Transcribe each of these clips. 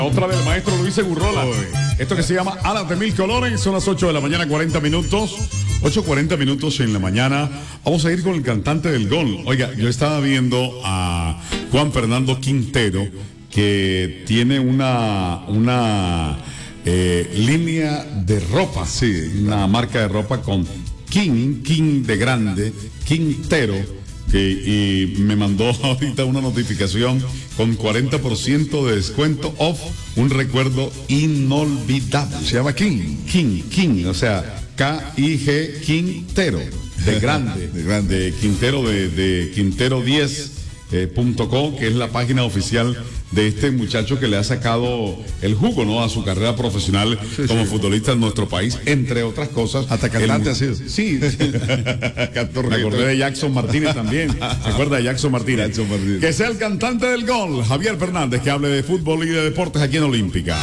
Otra del maestro Luis Segurrola. Esto que se llama Alas de Mil Colores. Son las 8 de la mañana, 40 minutos. 8:40 minutos en la mañana. Vamos a ir con el cantante del gol. Oiga, yo estaba viendo a Juan Fernando Quintero, que tiene una línea de ropa, sí, una marca de ropa con King de grande, Quintero. Y me mandó ahorita una notificación con 40% de descuento off, un recuerdo inolvidable. Se llama King, o sea, K-I-G, Quintero, de grande, de Quintero, de Quintero10.com, que es la página oficial de este muchacho que le ha sacado el jugo, ¿no?, a su carrera profesional como futbolista en nuestro país, entre otras cosas. Hasta cantante ha sido. Sí. Me acordé de Jackson Martínez también. ¿Se acuerda de Jackson Martínez? Que sea el cantante del gol, Javier Fernández, que hable de fútbol y de deportes aquí en Olímpica.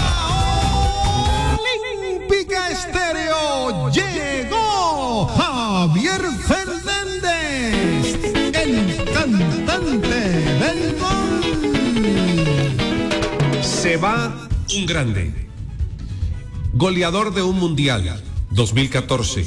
Olímpica Estéreo, llegó Javier Fernández, el cantante del gol. Se va un grande, goleador de un mundial 2014,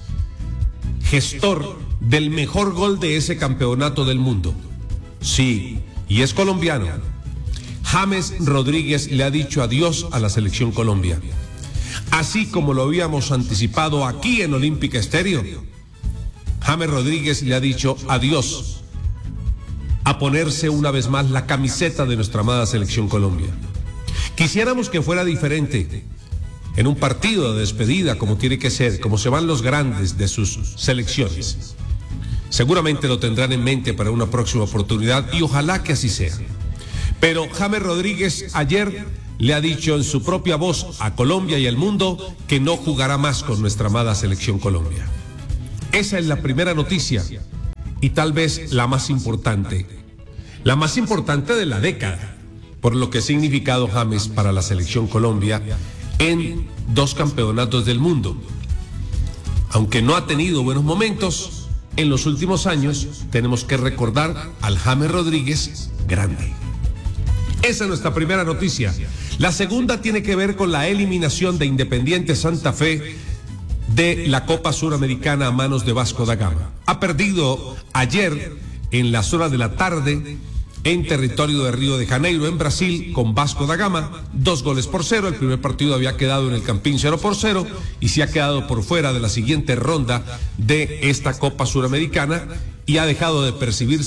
gestor del mejor gol de ese campeonato del mundo. Sí, y es colombiano. James Rodríguez le ha dicho adiós a la selección Colombia. Así como lo habíamos anticipado aquí en Olímpica Estéreo, James Rodríguez le ha dicho adiós a ponerse una vez más la camiseta de nuestra amada selección Colombia. Quisiéramos que fuera diferente, en un partido de despedida, como tiene que ser, como se van los grandes de sus selecciones. Seguramente lo tendrán en mente para una próxima oportunidad y ojalá que así sea. Pero James Rodríguez ayer le ha dicho en su propia voz a Colombia y al mundo que no jugará más con nuestra amada selección Colombia. Esa es la primera noticia y tal vez la más importante de la década, por lo que ha significado James para la selección Colombia en 2 campeonatos del mundo. Aunque no ha tenido buenos momentos en los últimos años, tenemos que recordar al James Rodríguez grande. Esa es nuestra primera noticia. La segunda tiene que ver con la eliminación de Independiente Santa Fe de la Copa Suramericana a manos de Vasco da Gama. Ha perdido ayer en las horas de la tarde en territorio de Río de Janeiro, en Brasil, con Vasco da Gama, 2-0. El primer partido había quedado en el Campín 0-0 y se ha quedado por fuera de la siguiente ronda de esta Copa Suramericana y ha dejado de percibir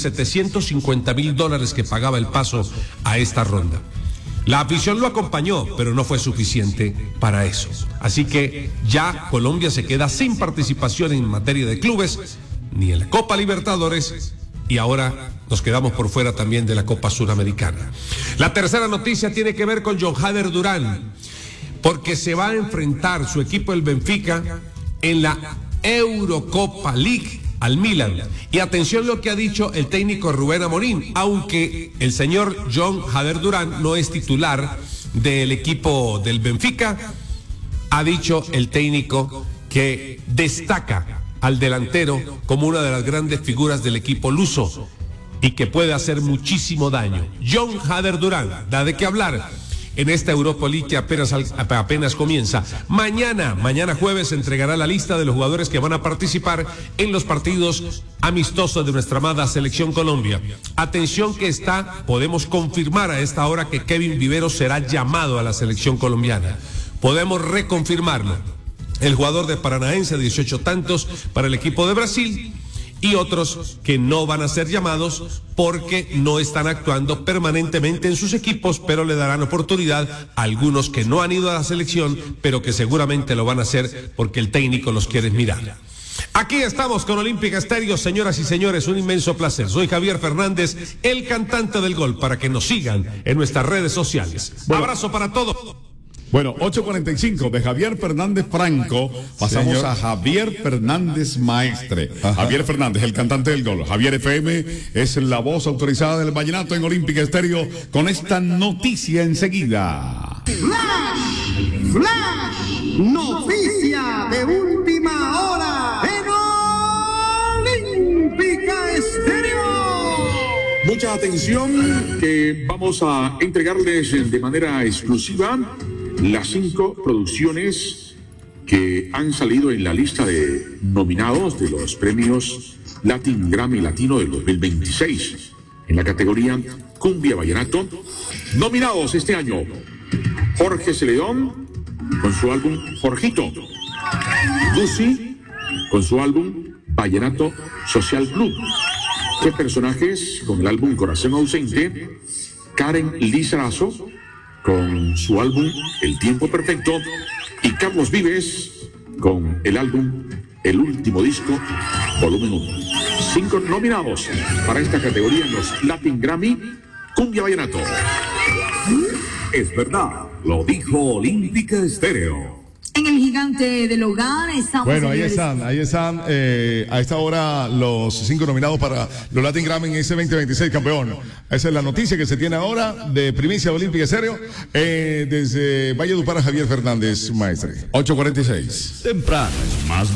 $750,000 que pagaba el paso a esta ronda. La afición lo acompañó, pero no fue suficiente para eso. Así que ya Colombia se queda sin participación en materia de clubes, ni en la Copa Libertadores, y ahora nos quedamos por fuera también de la Copa Suramericana. La tercera noticia tiene que ver con John Hader Durán, porque se va a enfrentar su equipo, el Benfica, en la Eurocopa League al Milan. Y atención lo que ha dicho el técnico Rubén Amorim, aunque el señor John Hader Durán no es titular del equipo del Benfica, ha dicho el técnico que destaca al delantero como una de las grandes figuras del equipo luso y que puede hacer muchísimo daño. John Hader Durán da de qué hablar en esta Europa League que apenas comienza. Mañana jueves se entregará la lista de los jugadores que van a participar en los partidos amistosos de nuestra amada selección Colombia. Atención que podemos confirmar a esta hora que Kevin Viveros será llamado a la selección colombiana. Podemos reconfirmarlo. El jugador de Paranaense, 18 tantos para el equipo de Brasil, y otros que no van a ser llamados porque no están actuando permanentemente en sus equipos, pero le darán oportunidad a algunos que no han ido a la selección, pero que seguramente lo van a hacer porque el técnico los quiere mirar. Aquí estamos con Olímpica Estéreo, señoras y señores, un inmenso placer. Soy Javier Fernández, el cantante del gol, para que nos sigan en nuestras redes sociales. Abrazo para todos. Bueno, 8:45 de Javier Fernández Franco, pasamos a Javier Fernández Maestre. Ajá. Javier Fernández, el cantante del gol. Javier FM es la voz autorizada del vallenato en Olímpica Estéreo con esta noticia enseguida. Flash, noticia de última hora en Olímpica Estéreo. Mucha atención, que vamos a entregarles de manera exclusiva las 5 producciones que han salido en la lista de nominados de los premios Latin Grammy Latino del 2026 en la categoría Cumbia Vallenato. Nominados este año: Jorge Celedón con su álbum Jorgito, Lucy con su álbum Vallenato Social Club, ¿Qué personajes? Con el álbum Corazón Ausente, Karen Lizarazo con su álbum El Tiempo Perfecto y Carlos Vives con el álbum El Último Disco Volumen 1. 5 nominados para esta categoría en los Latin Grammy Cumbia Vallenato. Es verdad, lo dijo Olímpica Estéreo. En el Gigante del Hogar estamos. Bueno, ahí señores. están, a esta hora los 5 nominados para los Latin Grammy en ese 2026, campeón. Esa es la noticia que se tiene ahora de primicia de Olímpica Estéreo, desde Valledupar, Javier Fernández, maestre. 8:46. Temprano, más